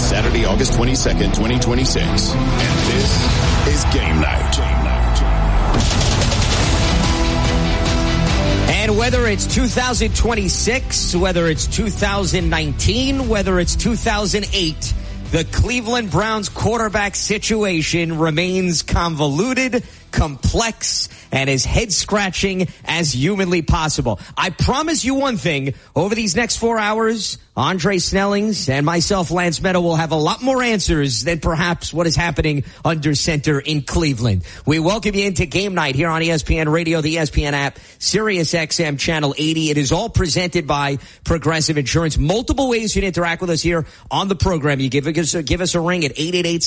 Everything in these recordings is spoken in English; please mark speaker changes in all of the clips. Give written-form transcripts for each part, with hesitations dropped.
Speaker 1: Saturday, August 22nd, 2026. And this is Game Night.
Speaker 2: And whether it's 2026, whether it's 2019, whether it's 2008, the Cleveland Browns quarterback situation remains convoluted, complex, and as head-scratching as humanly possible. I promise you one thing, over these next 4 hours, Andre Snellings and myself, Lance Meadow, will have a lot more answers than perhaps what is happening under center in Cleveland. We welcome you into Game Night here on ESPN Radio, the ESPN app, Sirius XM Channel 80. It is all presented by Progressive Insurance. Multiple ways you can interact with us here on the program. You give us a ring at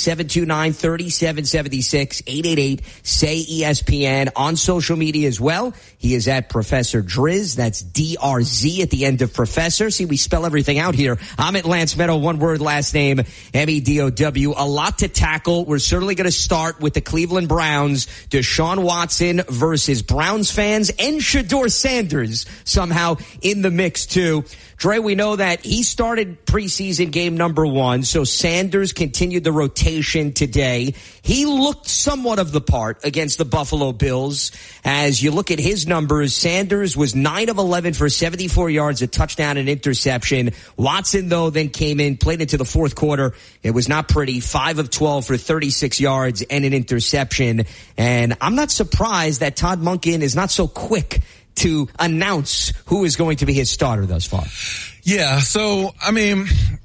Speaker 2: 888-729-3776, 888-SAY-ESPN. On social media as well, he is at Professor Driz. That's DRZ at the end of Professor. See, we spell everything out here. I'm at Lance Meadow, one word, last name, MEDOW. A lot to tackle. We're certainly going to start with the Cleveland Browns. Deshaun Watson versus Browns fans and Shedeur Sanders somehow in the mix too. Dre, we know that he started preseason game number 1, so Sanders continued the rotation today. He looked somewhat of the part against the Buffalo Bills. As you look at his numbers, Sanders was 9 of 11 for 74 yards, a touchdown and interception. Watson, though, then came in, played into the fourth quarter. It was not pretty. 5 of 12 for 36 yards and an interception. And I'm not surprised that Todd Monken is not so quick to announce who is going to be his starter thus far.
Speaker 3: Yeah, so, I mean,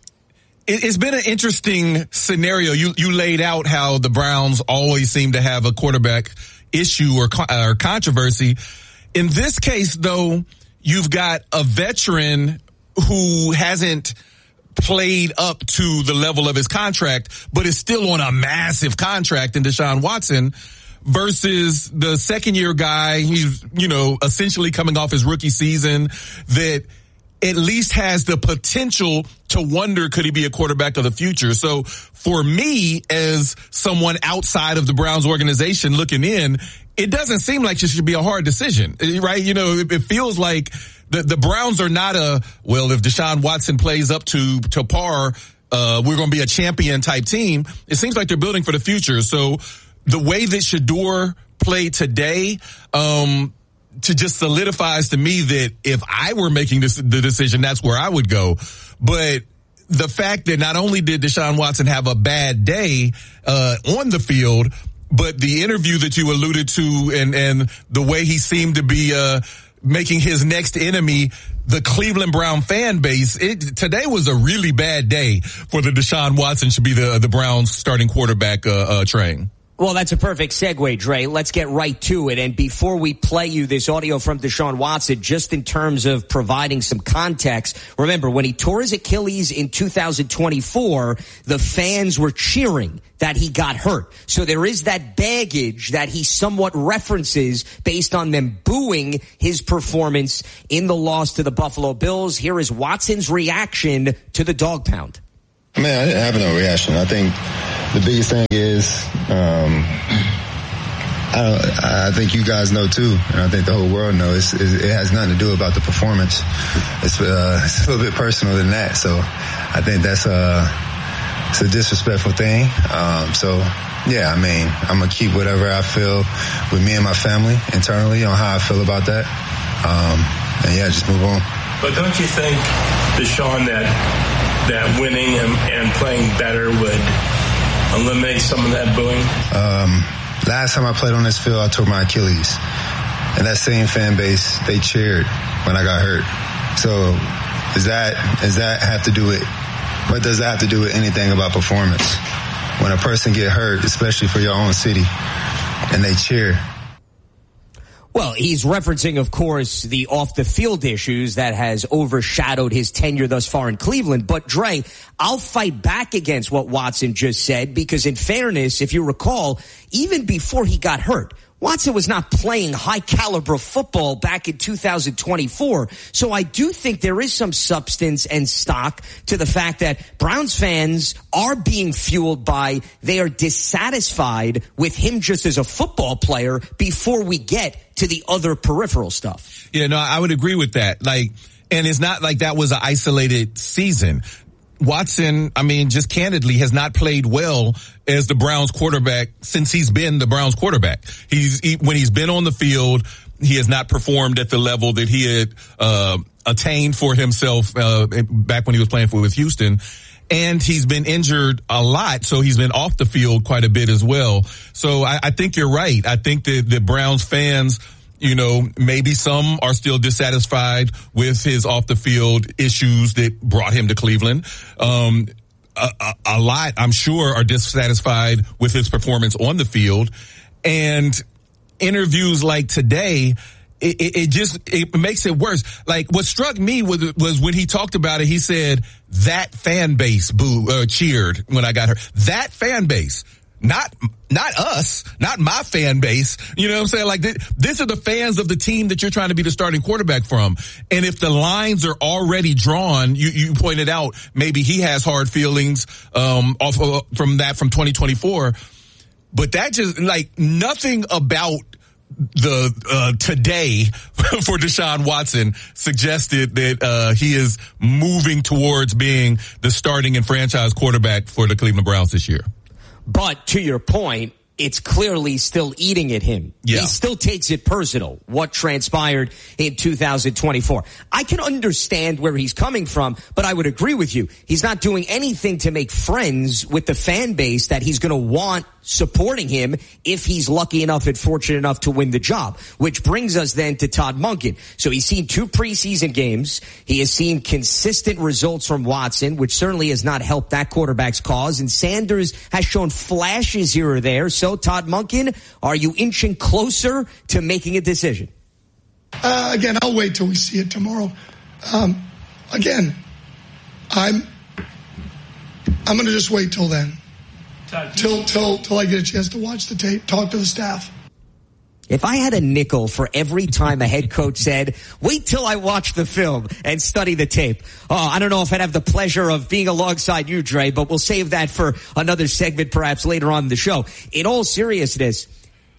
Speaker 3: it's been an interesting scenario. You laid out how the Browns always seem to have a quarterback issue or controversy. In this case, though, you've got a veteran who hasn't played up to the level of his contract, but is still on a massive contract in Deshaun Watson, versus the second-year guy. He's, essentially coming off his rookie season, that at least has the potential to wonder, could he be a quarterback of the future? So for me, as someone outside of the Browns organization looking in, it doesn't seem like it should be a hard decision, right? It feels like the Browns are not if Deshaun Watson plays up to par, we're going to be a champion type team. It seems like they're building for the future. So the way that Shedeur played today, to just solidifies to me that if I were making the decision, that's where I would go. But the fact that not only did Deshaun Watson have a bad day on the field, but the interview that you alluded to and the way he seemed to be making his next enemy the Cleveland Brown fan base, today was a really bad day for the Deshaun Watson should be the Browns starting quarterback train.
Speaker 2: Well, that's a perfect segue, Dre. Let's get right to it. And before we play you this audio from Deshaun Watson, just in terms of providing some context, remember, when he tore his Achilles in 2024, the fans were cheering that he got hurt. So there is that baggage that he somewhat references based on them booing his performance in the loss to the Buffalo Bills. Here is Watson's reaction to the dog pound.
Speaker 4: Man, I didn't have no reaction. I think the biggest thing is, I think you guys know too, and I think the whole world knows, it has nothing to do about the performance. It's a little bit personal than that. So I think that's it's a disrespectful thing. So yeah, I mean, I'm gonna keep whatever I feel with me and my family internally on how I feel about that. And yeah, just move on.
Speaker 5: But don't you think, Deshaun, that winning and playing better would eliminate some of that booing?
Speaker 4: Last time I played on this field, I tore my Achilles. And that same fan base, they cheered when I got hurt. So does that have to do with, what does that have to do with anything about performance? When a person get hurt, especially for your own city, and they cheer.
Speaker 2: Well, he's referencing, of course, the off-the-field issues that has overshadowed his tenure thus far in Cleveland. But, Dre, I'll fight back against what Watson just said because, in fairness, if you recall, even before he got hurt, Watson was not playing high-caliber football back in 2024. So I do think there is some substance and stock to the fact that Browns fans are being fueled by they are dissatisfied with him just as a football player before we get to the other peripheral stuff.
Speaker 3: Yeah, no, I would agree with that. And it's not like that was an isolated season. Watson, I mean, just candidly has not played well as the Browns quarterback since he's been the Browns quarterback. When he's been on the field, he has not performed at the level that he had attained for himself back when he was playing with Houston. And he's been injured a lot, so he's been off the field quite a bit as well. So I think you're right. I think that the Browns fans, you know, maybe some are still dissatisfied with his off the field issues that brought him to Cleveland. A lot, I'm sure, are dissatisfied with his performance on the field. And interviews like today, it makes it worse. Like, what struck me was when he talked about it, he said, that fan base cheered when I got hurt. That fan base. Not us, not my fan base. You know what I'm saying? Like, these are the fans of the team that you're trying to be the starting quarterback from. And if the lines are already drawn, you pointed out, maybe he has hard feelings, from 2024. But that just, like, nothing about the today for Deshaun Watson suggested that he is moving towards being the starting and franchise quarterback for the Cleveland Browns this year.
Speaker 2: But to your point, it's clearly still eating at him.
Speaker 3: Yeah.
Speaker 2: He still takes it personal, what transpired in 2024. I can understand where he's coming from, but I would agree with you. He's not doing anything to make friends with the fan base that he's going to want supporting him if he's lucky enough and fortunate enough to win the job, which brings us then to Todd Monken. So he's seen 2 preseason games. He has seen consistent results from Watson, which certainly has not helped that quarterback's cause. And Sanders has shown flashes here or there. So Todd Monken, are you inching closer to making a decision?
Speaker 6: Again, I'll wait till we see it tomorrow. Again, I'm going to just wait till then. Till I get a chance to watch the tape, talk to the staff.
Speaker 2: If I had a nickel for every time a head coach said, wait till I watch the film and study the tape. Oh, I don't know if I'd have the pleasure of being alongside you, Dre, but we'll save that for another segment perhaps later on in the show. In all seriousness,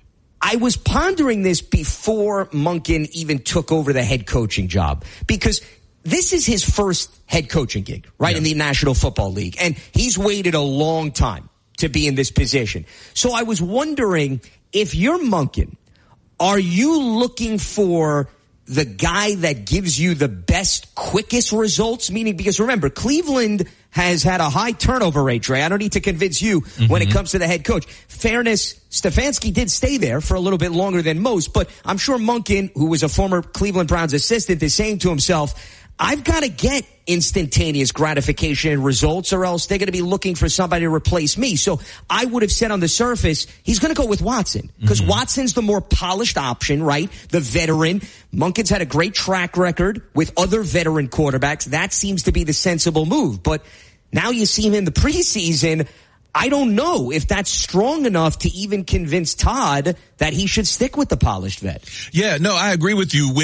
Speaker 2: I was pondering this before Monken even took over the head coaching job, because this is his first head coaching gig, right, in the National Football League. And he's waited a long time to be in this position. So I was wondering, if you're Monken, are you looking for the guy that gives you the best, quickest results? Meaning, because remember, Cleveland has had a high turnover rate, Dre. I don't need to convince you when it comes to the head coach. Fairness, Stefanski did stay there for a little bit longer than most, but I'm sure Monken, who was a former Cleveland Browns assistant, is saying to himself, I've got to get instantaneous gratification and results, or else they're going to be looking for somebody to replace me. So I would have said on the surface, he's going to go with Watson, because Watson's the more polished option, right? The veteran. Monken's had a great track record with other veteran quarterbacks. That seems to be the sensible move. But now you see him in the preseason. I don't know if that's strong enough to even convince Todd that he should stick with the polished vet.
Speaker 3: Yeah, no, I agree with you.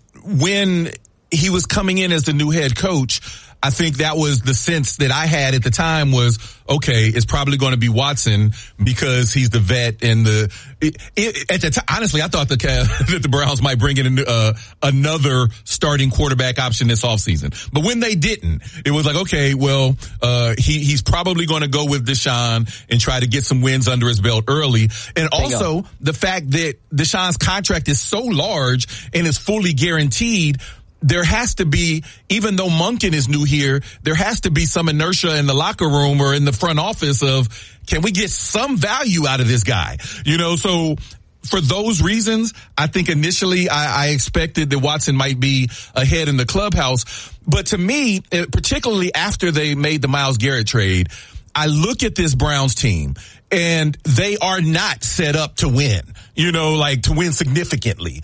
Speaker 3: When he was coming in as the new head coach, I think that was the sense that I had at the time was, okay, it's probably going to be Watson because he's the vet and at the time, honestly, I thought that the Browns might bring in another starting quarterback option this offseason. But when they didn't, it was like, okay, well, he's probably going to go with Deshaun and try to get some wins under his belt early. And also the fact that Deshaun's contract is so large and is fully guaranteed, there has to be, even though Monken is new here, there has to be some inertia in the locker room or in the front office of, can we get some value out of this guy? You know, so for those reasons, I think initially I expected that Watson might be ahead in the clubhouse. But to me, particularly after they made the Myles Garrett trade, I look at this Browns team and they are not set up to win, you know, like to win significantly.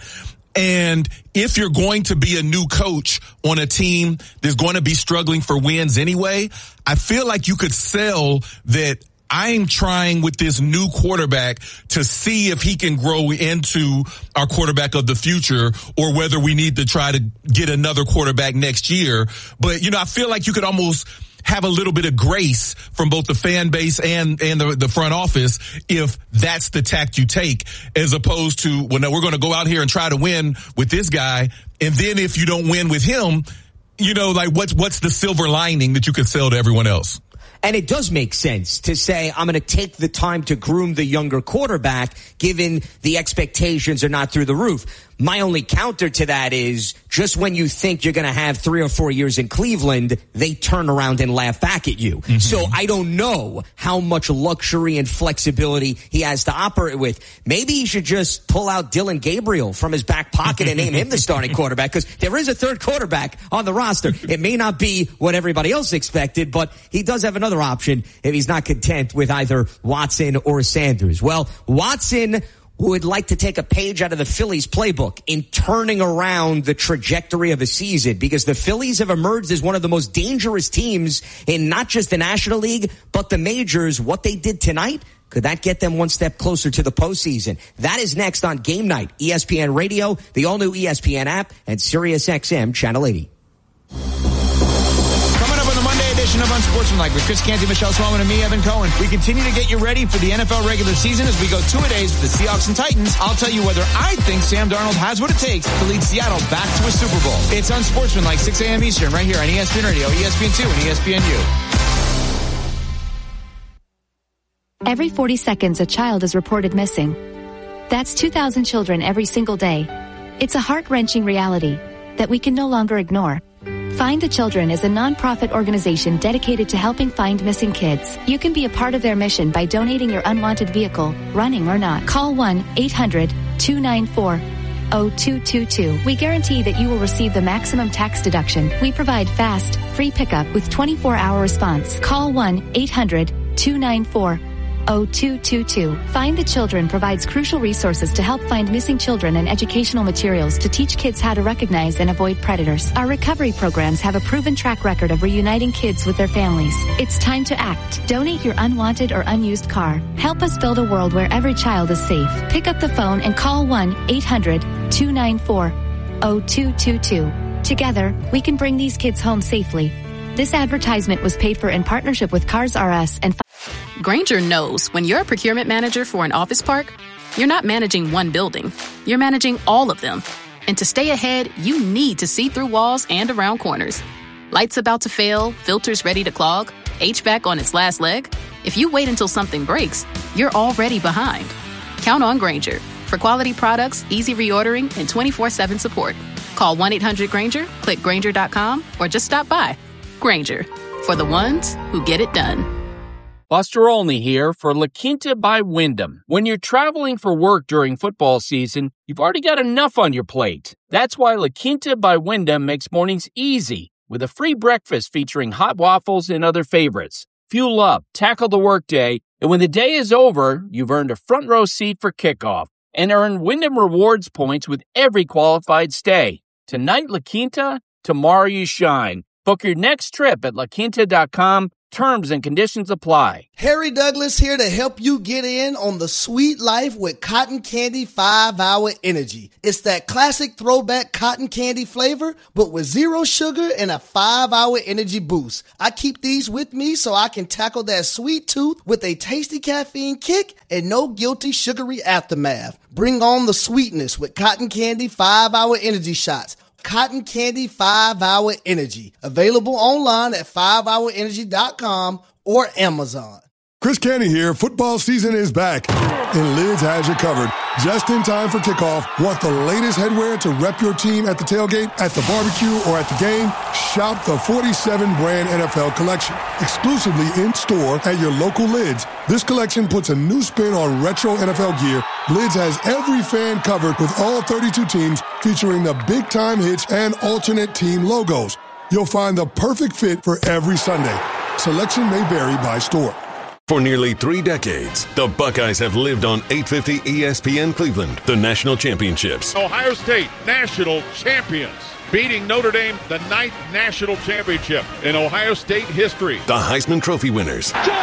Speaker 3: And if you're going to be a new coach on a team that's going to be struggling for wins anyway, I feel like you could sell that I'm trying with this new quarterback to see if he can grow into our quarterback of the future, or whether we need to try to get another quarterback next year. But, you know, I feel like you could almost have a little bit of grace from both the fan base and the front office if that's the tact you take, as opposed to, well, no, we're going to go out here and try to win with this guy. And then if you don't win with him, what's the silver lining that you could sell to everyone else?
Speaker 2: And it does make sense to say, I'm going to take the time to groom the younger quarterback, given the expectations are not through the roof. My only counter to that is just when you think you're going to have 3 or 4 years in Cleveland, they turn around and laugh back at you. Mm-hmm. So I don't know how much luxury and flexibility he has to operate with. Maybe he should just pull out Dillon Gabriel from his back pocket and name him the starting quarterback, because there is a third quarterback on the roster. It may not be what everybody else expected, but he does have another option if he's not content with either Watson or Sanders. Well, Watson would like to take a page out of the Phillies playbook in turning around the trajectory of a season, because the Phillies have emerged as one of the most dangerous teams in not just the National League, but the majors. What they did tonight, could that get them one step closer to the postseason? That is next on Game Night, ESPN Radio, the all-new ESPN app, and SiriusXM Channel 80.
Speaker 7: Of Unsportsmanlike with Chris Canty, Michelle Swellman, and me, Evan Cohen. We continue to get you ready for the NFL regular season as we go 2-a-days with the Seahawks and Titans. I'll tell you whether I think Sam Darnold has what it takes to lead Seattle back to a Super Bowl. It's Unsportsmanlike, 6 a.m. Eastern, right here on ESPN Radio, ESPN2, and ESPNU.
Speaker 8: Every 40 seconds, a child is reported missing. That's 2,000 children every single day. It's a heart-wrenching reality that we can no longer ignore. Find the Children is a non-profit organization dedicated to helping find missing kids. You can be a part of their mission by donating your unwanted vehicle, running or not. Call 1-800-294-0222. We guarantee that you will receive the maximum tax deduction. We provide fast, free pickup with 24-hour response. Call 1-800-294-0222. Find the Children provides crucial resources to help find missing children and educational materials to teach kids how to recognize and avoid predators. Our recovery programs have a proven track record of reuniting kids with their families. It's time to act. Donate your unwanted or unused car. Help us build a world where every child is safe. Pick up the phone and call 1-800-294-0222. Together, we can bring these kids home safely. This advertisement was paid for in partnership with Cars R Us and
Speaker 9: Grainger knows when you're a procurement manager for an office park, you're not managing one building. You're managing all of them. And to stay ahead, you need to see through walls and around corners. Lights about to fail, filters ready to clog, HVAC on its last leg. If you wait until something breaks, you're already behind. Count on Grainger for quality products, easy reordering, and 24/7 support. Call 1-800-GRAINGER, click Grainger.com, or just stop by. Grainger, for the ones who get it done.
Speaker 10: Buster Olney here for La Quinta by Wyndham. When you're traveling for work during football season, you've already got enough on your plate. That's why La Quinta by Wyndham makes mornings easy with a free breakfast featuring hot waffles and other favorites. Fuel up, tackle the workday, and when the day is over, you've earned a front row seat for kickoff and earn Wyndham Rewards points with every qualified stay. Tonight, La Quinta, tomorrow you shine. Book your next trip at laquinta.com. Terms and conditions apply.
Speaker 11: Harry Douglas here to help you get in on the sweet life with Cotton Candy 5-Hour Energy. It's that classic throwback cotton candy flavor, but with 0 sugar and a 5-hour energy boost. I keep these with me so I can tackle that sweet tooth with a tasty caffeine kick and no guilty sugary aftermath. Bring on the sweetness with Cotton Candy 5-Hour Energy shots. Cotton Candy 5-Hour Energy. Available online at 5hourenergy.com or Amazon.
Speaker 12: Chris Canty here. Football season is back, and Lids has you covered. Just in time for kickoff. Want the latest headwear to rep your team at the tailgate, at the barbecue, or at the game? Shop the 47-brand NFL collection. Exclusively in-store at your local Lids. This collection puts a new spin on retro NFL gear. Lids has every fan covered with all 32 teams, featuring the big-time hits and alternate team logos. You'll find the perfect fit for every Sunday. Selection may vary by store.
Speaker 13: For nearly 3 decades, the Buckeyes have lived on 850 ESPN Cleveland, the national championships.
Speaker 14: Ohio State, national champions, beating Notre Dame, the 9th national championship in Ohio State history.
Speaker 13: The Heisman Trophy winners.
Speaker 15: George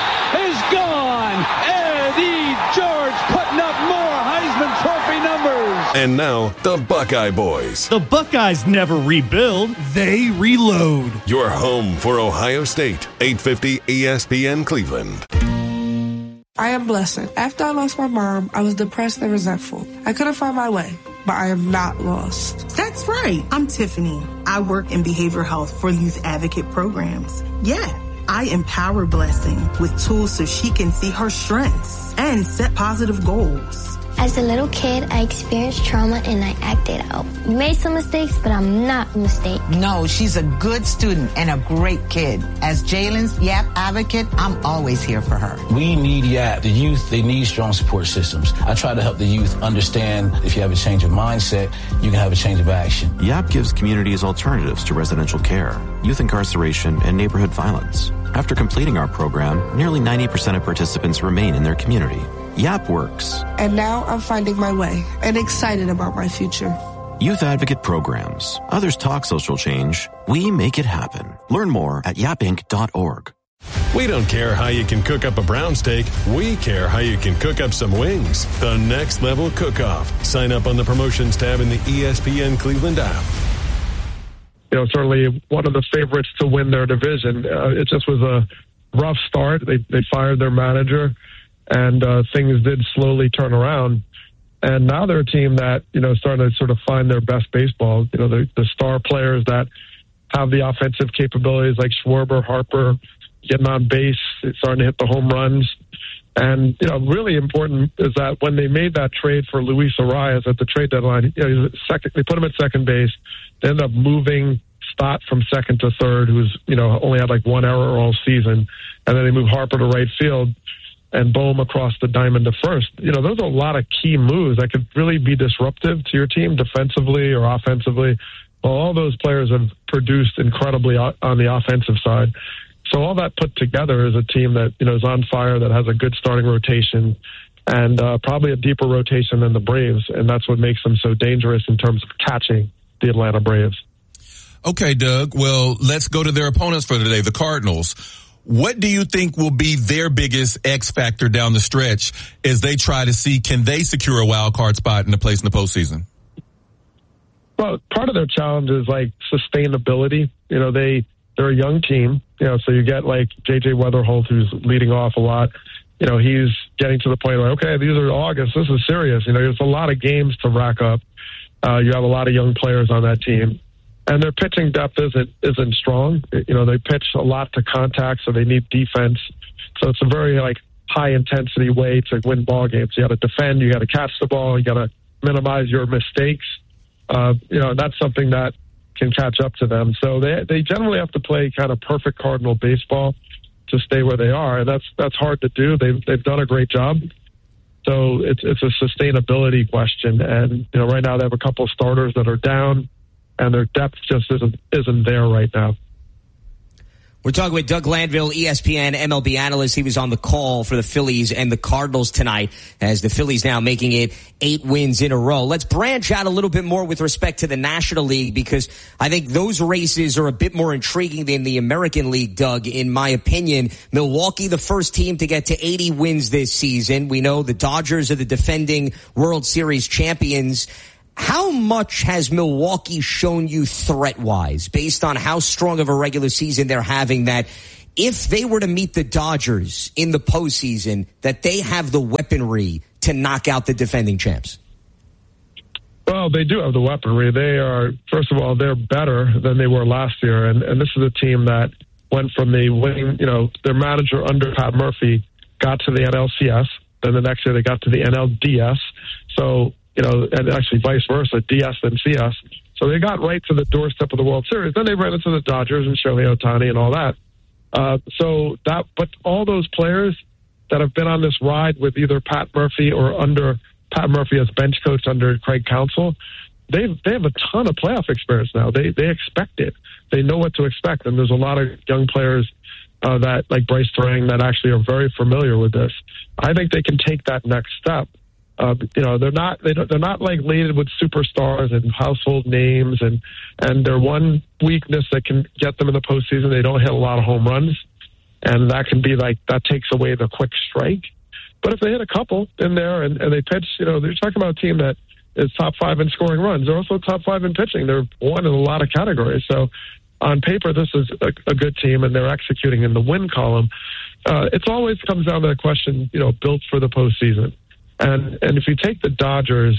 Speaker 15: is gone. Eddie George putting up more Heisman Trophy numbers.
Speaker 13: And now, the Buckeye Boys.
Speaker 16: The Buckeyes never rebuild, they reload.
Speaker 13: Your home for Ohio State, 850 ESPN Cleveland.
Speaker 17: I am Blessed. After I lost my mom, I was depressed and resentful. I couldn't find my way. but I am not lost.
Speaker 18: That's right. I'm Tiffany. I work in behavioral health for youth advocate programs. Yeah, I empower Blessing with tools so she can see her strengths and set positive goals.
Speaker 19: As a little kid, I experienced trauma and I acted out. Made some mistakes, but I'm not a mistake.
Speaker 20: No, she's a good student and a great kid. As Jalen's YAP advocate, I'm always here for her.
Speaker 21: We need YAP. The youth, they need strong support systems. I try to help the youth understand if you have a change of mindset, you can have a change of action.
Speaker 22: YAP gives communities alternatives to residential care, youth incarceration, and neighborhood violence. After completing our program, nearly 90% of participants remain in their community. YAP works.
Speaker 17: And now I'm finding my way and excited about my future.
Speaker 22: Youth Advocate Programs. Others talk social change. We make it happen. Learn more at yapinc.org.
Speaker 13: We don't care how you can cook up a brown steak. We care how you can cook up some wings. The Next Level Cook-Off. Sign up on the promotions tab in the ESPN Cleveland app.
Speaker 23: Certainly one of the favorites to win their division. It just was a rough start. They fired their manager, and things did slowly turn around. And now they're a team that, starting to sort of find their best baseball. The star players that have the offensive capabilities like Schwarber, Harper, getting on base, starting to hit the home runs. And, really important is that when they made that trade for Luis Arias at the trade deadline, they put him at second base. They ended up moving Stott from second to third, who's, only had like one error all season. And then they moved Harper to right field and Bohm across the diamond to first. Those are a lot of key moves that could really be disruptive to your team defensively or offensively. Well, all those players have produced incredibly on the offensive side. So all that put together is a team that, is on fire, that has a good starting rotation and probably a deeper rotation than the Braves. And that's what makes them so dangerous in terms of catching the Atlanta Braves.
Speaker 3: Okay, Doug. Well, let's go to their opponents for today, the Cardinals. What do you think will be their biggest X factor down the stretch as they try to see, can they secure a wild card spot in the place in the postseason?
Speaker 23: Well, part of their challenge is like sustainability. They're a young team, so you get like J.J. Weatherholt, who's leading off a lot. He's getting to the point where, okay, these are August. This is serious. There's a lot of games to rack up. You have a lot of young players on that team. And their pitching depth isn't strong. They pitch a lot to contact, so they need defense. So it's a very high intensity way to win ball games. You got to defend, you got to catch the ball, you got to minimize your mistakes. That's something that can catch up to them. So they generally have to play kind of perfect Cardinal baseball to stay where they are, and that's hard to do. They've done a great job. So it's a sustainability question, and right now they have a couple of starters that are down. And their depth just isn't there right now.
Speaker 2: We're talking with Doug Landville, ESPN MLB analyst. He was on the call for the Phillies and the Cardinals tonight, as the Phillies now making it 8 wins in a row. Let's branch out a little bit more with respect to the National League, because I think those races are a bit more intriguing than the American League, Doug, in my opinion. Milwaukee, the first team to get to 80 wins this season. We know the Dodgers are the defending World Series champions. How much has Milwaukee shown you threat-wise, based on how strong of a regular season they're having, that if they were to meet the Dodgers in the postseason, that they have the weaponry to knock out the defending champs?
Speaker 23: Well, they do have the weaponry. They are, first of all, they're better than they were last year. And this is a team that went from the winning, their manager under Pat Murphy got to the NLCS. Then the next year they got to the NLDS. So, and actually vice versa, DS and CS. So they got right to the doorstep of the World Series. Then they ran into the Dodgers and Shohei Ohtani and all that. But all those players that have been on this ride with either Pat Murphy or under Pat Murphy as bench coach under Craig Counsell, they have a ton of playoff experience now. They expect it. They know what to expect. And there's a lot of young players that, like Bryce Terang, that actually are very familiar with this. I think they can take that next step. They're not like laden with superstars and household names, and their one weakness that can get them in the postseason, they don't hit a lot of home runs, and that can be that takes away the quick strike. But if they hit a couple in there and they pitch, they're talking about a team that is top 5 in scoring runs. They're also top 5 in pitching. They're one in a lot of categories. So on paper, this is a good team, and they're executing in the win column. It always comes down to the question, built for the postseason. And if you take the Dodgers,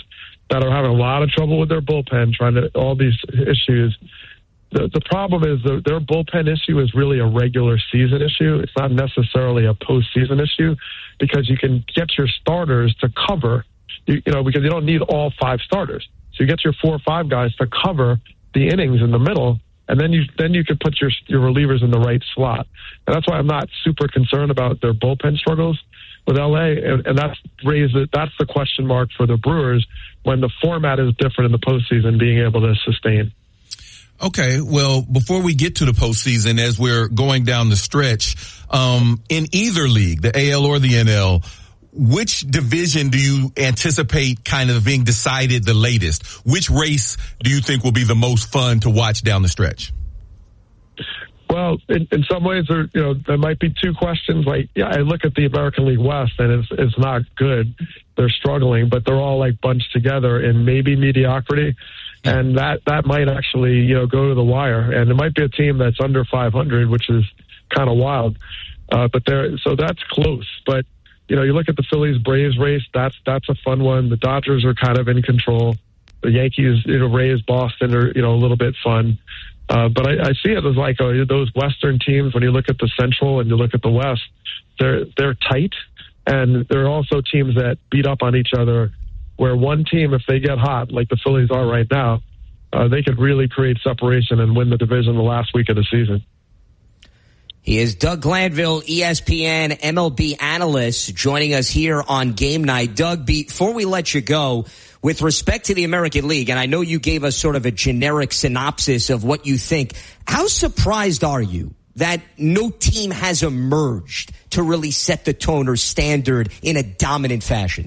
Speaker 23: that are having a lot of trouble with their bullpen, all these issues. The problem is their bullpen issue is really a regular season issue. It's not necessarily a postseason issue, because you can get your starters to cover, because you don't need all 5 starters. So you get your 4 or 5 guys to cover the innings in the middle, and then you can put your relievers in the right slot. And that's why I'm not super concerned about their bullpen struggles with LA, and that's the question mark for the Brewers when the format is different in the postseason, being able to sustain.
Speaker 3: Okay, well, before we get to the postseason, as we're going down the stretch, in either league, the AL or the NL, which division do you anticipate kind of being decided the latest? Which race do you think will be the most fun to watch down the stretch?
Speaker 23: Well, in some ways, there might be 2 questions. I look at the American League West, and it's not good. They're struggling, but they're all bunched together in maybe mediocrity. And that might actually, go to the wire. And it might be a team that's under 500, which is kind of wild. So that's close. But, you look at the Phillies-Braves race, that's a fun one. The Dodgers are kind of in control. The Yankees, Rays, Boston are, a little bit fun. But I see it as those Western teams, when you look at the Central and you look at the West, they're tight. And there are also teams that beat up on each other, where one team, if they get hot, like the Phillies are right now, they could really create separation and win the division the last week of the season.
Speaker 2: He is Doug Glanville, ESPN MLB analyst, joining us here on Game Night. Doug, before we let you go, with respect to the American League, and I know you gave us sort of a generic synopsis of what you think, how surprised are you that no team has emerged to really set the tone or standard in a dominant fashion?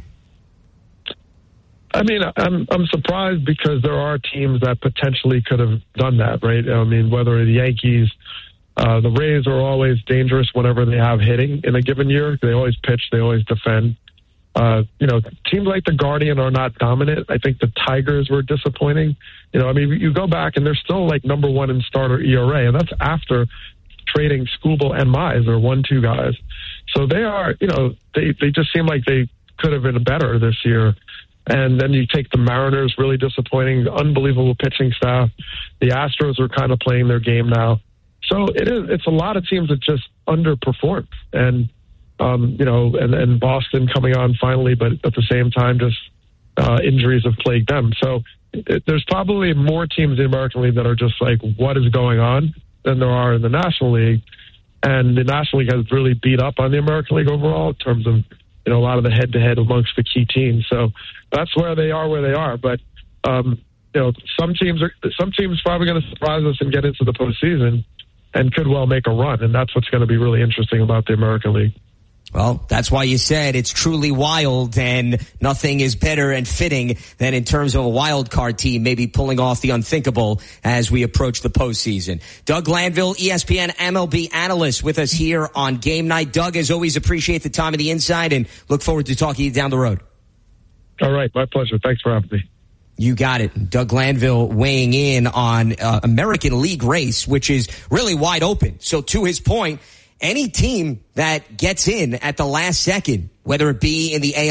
Speaker 23: I mean, I'm surprised because there are teams that potentially could have done that, right? I mean, whether the Yankees, the Rays are always dangerous whenever they have hitting in a given year. They always pitch, they always defend. Teams like the Guardian are not dominant. I think the Tigers were disappointing. You go back and they're still number 1 in starter ERA, and that's after trading Skubal and Mize, or 1-2 guys. So they are, they just seem like they could have been better this year. And then you take the Mariners, really disappointing, unbelievable pitching staff. The Astros are kind of playing their game now. So it's a lot of teams that just underperformed. And, and Boston coming on finally, but at the same time, just injuries have plagued them. So there's probably more teams in the American League that are just what is going on than there are in the National League. And the National League has really beat up on the American League overall in terms of, a lot of the head-to-head amongst the key teams. So that's where they are. But, some teams probably going to surprise us and get into the postseason and could well make a run. And that's what's going to be really interesting about the American League.
Speaker 2: Well, that's why you said it's truly wild, and nothing is better and fitting than in terms of a wild card team maybe pulling off the unthinkable as we approach the postseason. Doug Glanville, ESPN MLB analyst, with us here on Game Night. Doug, as always, appreciate the time and the insight, and look forward to talking to you down the road.
Speaker 23: All right, my pleasure. Thanks for having me.
Speaker 2: You got it. Doug Glanville weighing in on American League race, which is really wide open. So to his point, any team that gets in at the last second, whether it be in the AL